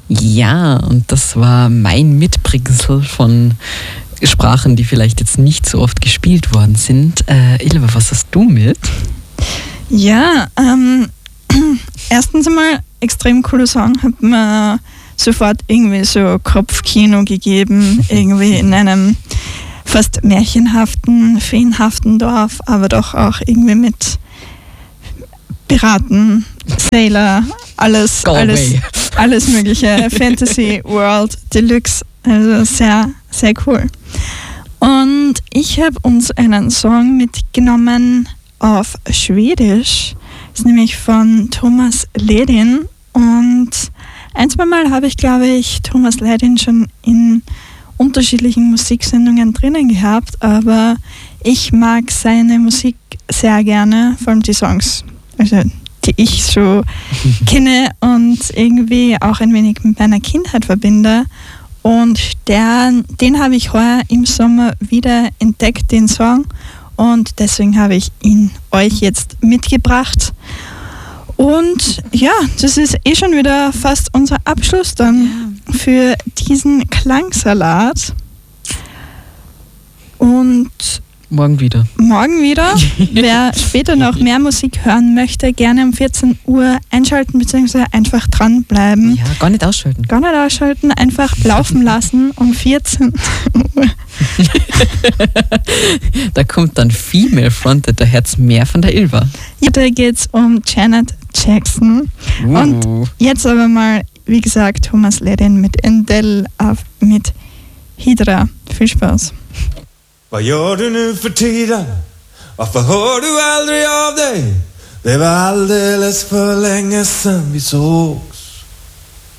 Ja, und das war mein Mitbringsel von Sprachen, die vielleicht jetzt nicht so oft gespielt worden sind. Ilva, was hast du mit? Ja, erstens einmal extrem cooler Song, hat mir sofort irgendwie so Kopfkino gegeben, irgendwie in einem fast märchenhaften, feenhaften Dorf, aber doch auch irgendwie mit Piraten, Sailor, alles mögliche, Fantasy World Deluxe, also sehr, sehr cool. Und ich habe uns einen Song mitgenommen auf Schwedisch, das ist nämlich von Thomas Ledin, und ein, zwei Mal habe ich, glaube ich, Thomas Ledin schon in unterschiedlichen Musiksendungen drinnen gehabt, aber ich mag seine Musik sehr gerne, vor allem die Songs, also die ich so kenne und irgendwie auch ein wenig mit meiner Kindheit verbinde. Und den habe ich heuer im Sommer wieder entdeckt, den Song, und deswegen habe ich ihn euch jetzt mitgebracht. Und ja, das ist schon wieder fast unser Abschluss dann für diesen Klangsalat. Und morgen wieder. Wer später noch mehr Musik hören möchte, gerne um 14 Uhr einschalten bzw. einfach dranbleiben. Ja, gar nicht ausschalten. Einfach laufen lassen um 14 Uhr. Da kommt dann Female Fronted, da hört's mehr von der Ilva. Ja, da geht's um Janet Jackson. Und jetzt aber mal, wie gesagt, Thomas Ledin mit Endel mit Hydra. Viel Spaß. Vad gör du nu för tiden? Varför hör du aldrig av dig? Det var alldeles för länge sedan vi sågs.